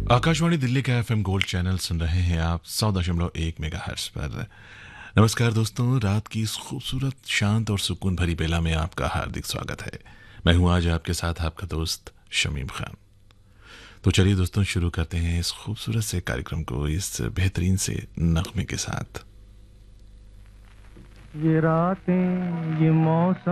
आकाशवाणी दिल्ली का FM gold channel सुन रहे हैं आप 100.1 मेगाहर्ट्ज पर। नमस्कार दोस्तों, रात की इस खूबसूरत शांत और सुकून भरी बेला में आपका हार्दिक स्वागत है। मैं हूं आज आपके साथ आपका दोस्त शमीम खान। तो चलिए दोस्तों, शुरू करते हैं इस खूबसूरत से कार्यक्रम को इस बेहतरीन से नगमे के साथ। ये रातें ये मौसम